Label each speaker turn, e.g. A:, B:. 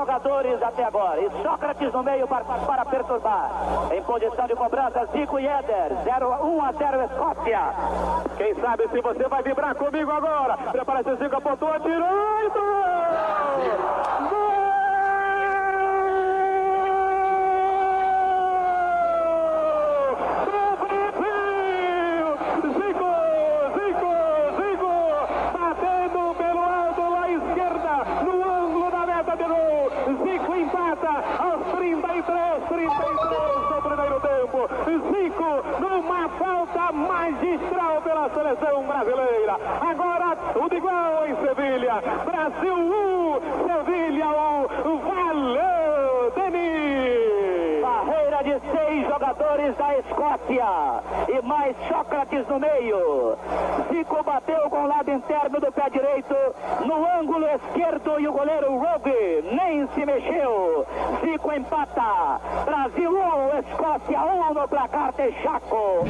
A: jogadores até agora. E Sócrates no meio para perturbar. Em posição de cobrança, Zico e Éder. 1-0 Escócia.
B: Quem sabe se você vai vibrar comigo agora. Prepara-se, Zico, apontou, atirou e gol! Zico, numa falta magistral pela seleção brasileira. Agora tudo igual em Sevilha. Brasil 1, Sevilha 1. Valeu, Denis!
A: Barreira de 6 jogadores da Escócia e mais Sócrates no meio. Zico bateu com o lado interno do pé direito no ângulo esquerdo e o goleiro Rogue nem se mexeu. Zico empata. Brasil 1, Escócia 1 no placar Texaco.